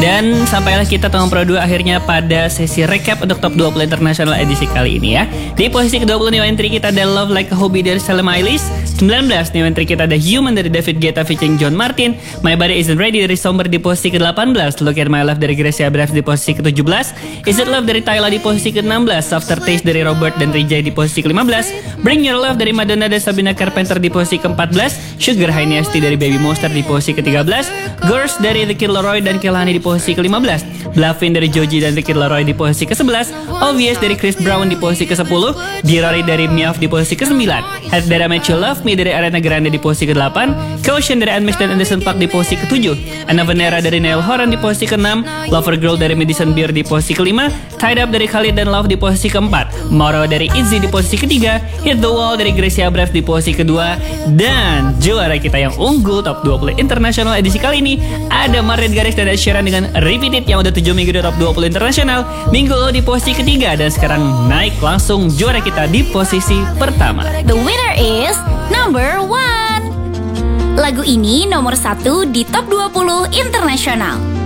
Dan sampailah kita Tong Pro 2 akhirnya pada sesi recap untuk Top 20 Internasional edisi kali ini ya. Di posisi ke-20 new entry kita ada Love Like a Hobby dari Salma Eilish. 19 new entry kita ada Human dari David Guetta featuring John Martin. My Body Isn't Ready dari Somber di posisi ke-18. Look at My Love dari Gracia Abrams di posisi ke-17. Is It Love dari Tyla di posisi ke-16. Aftertaste dari Robert dan Rijay di posisi ke-15. Bring Your Love dari Madonna dan Sabrina Carpenter di posisi ke-14. Sugar High Nasty dari Baby Monster di posisi ke-13. Girls dari The Kid Laroi dan Kehlani di posisi ke-15. Bluffin dari Joji dan The Kid Laroi di posisi ke-11. Obvious dari Chris Brown di posisi ke-10. Dirari dari Miaf di posisi ke-9. Had That I Met You Love Me dari Ariana Grande di posisi ke-8. Caution dari Unmixed dan Anderson .Paak di posisi ke-7. Anna Venera dari Niall Horan di posisi ke-6. Lover Girl dari Madison Beer di posisi ke-5. Tied Up dari Khalid dan Love di posisi ke-4. Moro dari Izzy di posisi ke-3. Hit the Wall dari Gracia Abrams di posisi ke-2. Dan juara kita yang unggul Top 20 Internasional edisi kali ini ada Martin Garrix dan Ed Sheeran dengan Repeat It yang udah 7 minggu di Top 20 Internasional. Minggu lalu di posisi ke-3 dan sekarang naik langsung juara kita di posisi pertama. The winner is number 1. Lagu ini nomor 1 di Top 20 Internasional.